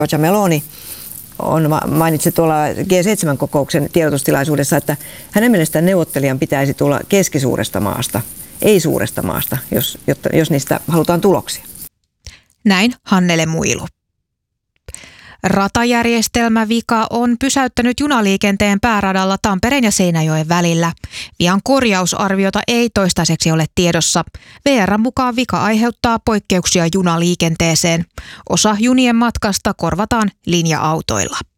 Giorgia Meloni mainitsi tuolla G7-kokouksen tiedotustilaisuudessa, että hänen mielestään neuvottelijan pitäisi tulla keskisuuresta maasta, ei suuresta maasta, jos niistä halutaan tuloksia. Näin Hannele Muilu. Ratajärjestelmävika on pysäyttänyt junaliikenteen pääradalla Tampereen ja Seinäjoen välillä. Vian korjausarviota ei toistaiseksi ole tiedossa. VR:n mukaan vika aiheuttaa poikkeuksia junaliikenteeseen. Osa junien matkasta korvataan linja-autoilla.